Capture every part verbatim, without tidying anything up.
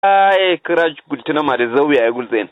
ai kira gultina ma da zauya ya gulzen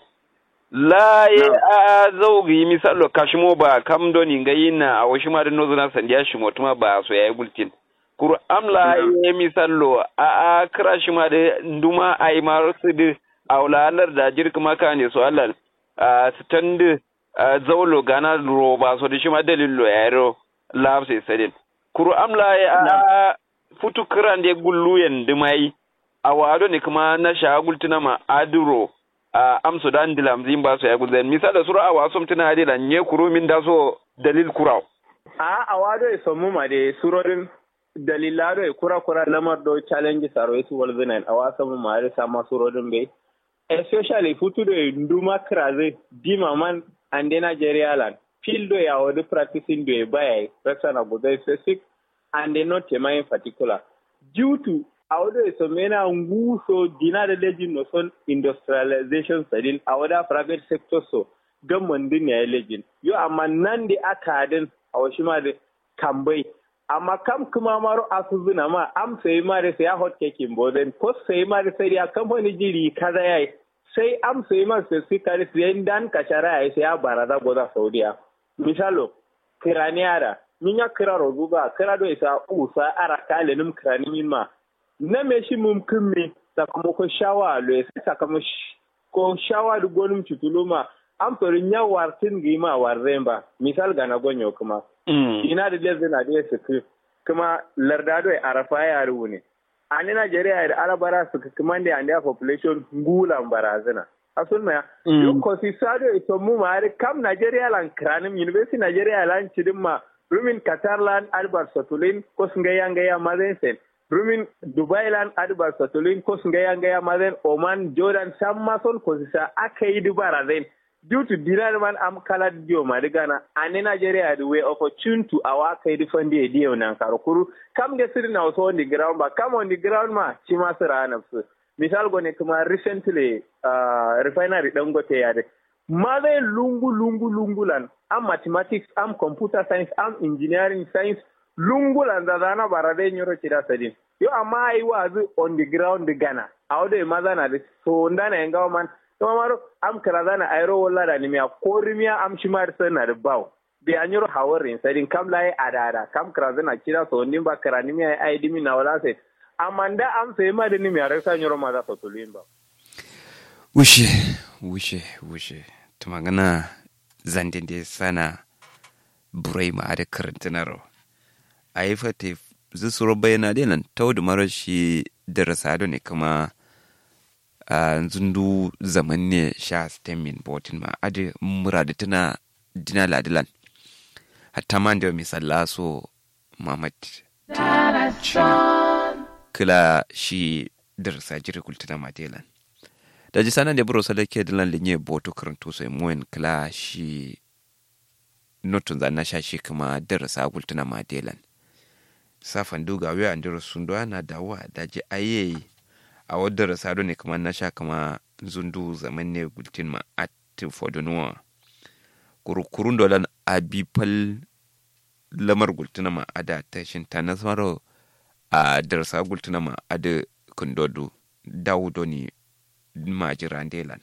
la ya a zaugi misalo kashimo ba kam doni ngayina a washi ma da nozo na sandiya shi motuma ba so ya gultin kur amla ya misalo a a kira shi ma da nduma ai ma su da aulalar da jirka maka ne so Allah a stand zaulo gana roba so da shi ma dalilo ya ro labse sadin kur amla ya a futu kiran da gulluyen dumai a wado ne kuma na shagultuna ma aduro a amsu dan dilam zin ba su ya gulzen misali sura a wasu mutuna hadi da nye kuro min da so dalil kurau a a wado ya samu ma da surorin dalilado ya kura kura lamar do challenge saro su walzinan a wasu mu ma da sama surorin bai especially futu da nduma kraze dima man ande Nigeria land field ya wadi practicing do ya baya rasa na gudai specific and not in particular due to awado so mena nguso dina da legend no son industrialization sadin awada private sector so gamman din ya legend yo amma nan da aka din awashima da kambai amma kam kuma maro asuzuna ma am sai ma da sai hot cake boden ko sai ma da sai ya company jiri kaza yayi sai am sai ma sai kare sai dan kashara yayi sai ya barada goza saudiya misalo kiraniara minya kira rozuba kira do isa usa ara kale num krani ma na me shi mum kimme sakamako shawa lo isa sakamako shawa du gonum chutuluma am torin ya wartin gima warremba misal gana gonyo kuma mm. ina da lezen na da su kuma lardado ya arafa ya ruune ani Nigeria da arabara su kuma da anda population ngulan barazana asunna mm. yo kosisado ito mu mari kam Nigeria lan kranim university Nigeria lan chidimma rumin Qatarland Albert Satulin ko sungaya ngaya mazen sen rumin Dubailand Albert Satulin ko sungaya ngaya mazen Oman Jordan samma son ko sa akai dubara zen due to dinar man am kala dio madigana ane Nigeria the way opportune to our kai different day dio nan karukuru kam de sir na so on the ground ba kam on the ground ma chima sira nafsu misal gone kuma recently uh, refinery dangote ya de Mother lungu lungu lungulan am mathematics am computer science am engineering science lungulan da zana barade nyoro kira sadin yo amma ai wazu on the ground the Ghana awde maza na de so ndana engaw man to maro am kala zana airo wala da nimiya ko rimiya am shimar sana da baw be anyoro hawarin sadin kam lai adada kam kala zana kira so ndin ba kara nimiya ai dimi na wala sai amanda am sai ma da nimiya rasa nyoro maza so tulin ba wushe wushe wushe tumagana zandinde sana burai ma da karantinaro a yi fata zusuro bayana denan taudu mara shi darasa ne kuma a zundu zaman ne sha stemin botin ma adi murada tana dina ladilan hatta man da misalla so mamad kila shi darasa jira kultuna matelan da ji sanan da buro sadake dilan linye boto karanto sai moyen kla shi notun zanna shashi kuma darasa gultuna madelan safan duga we andiro sundo na dawa da ji aye a wadda darasa do ne kuma na sha kuma zundu zaman ne gultin ma at fodonuwa kurukurun dolan abipal lamar gultuna ma ada tashin tanasmaro a darasa gultuna ma ada kundodu dawudo ni majirandelan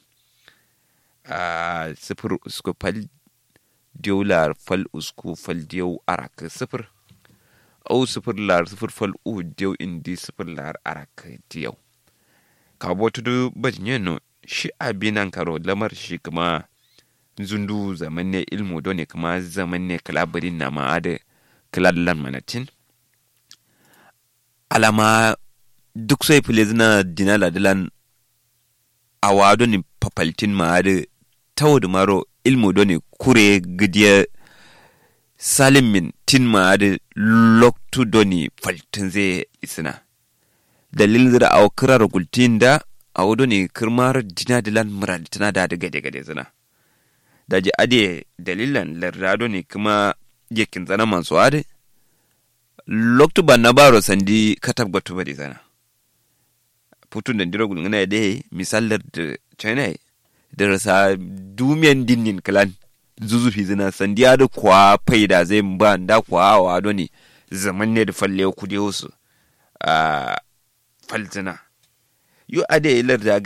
a sifir usku fal diolar fal usku fal diyo arak sifir au sifir lar sifir fal u diyo indi sifir lar arak diyo ka botu du bajnyeno shi abinan karo lamar shi kuma zundu zaman ne ilmu done kuma zaman ne kalabarin na ma'ada kalallan manatin alama duk sai filizina dinala dilan a wado ni papaltin maade tawdu maro ilmu doni kure gidiya salim tin maade loktu doni faltin zai isna dalil zira aw kirar gultin da aw doni kirmar dina dilan murad tana da daga daga da zina daji ade dalilan larrado ne kuma yakin zana manso ade loktu banna baro sandi katab gatu bari zana putun da ndiro gul ngana de misalar da China da rasa dumiyan dinnin kalan zuzu fi zina sandiya da kwa faida zai ba da kwa wa doni zaman ne da falle ku de wasu a falzina yo ade ilar da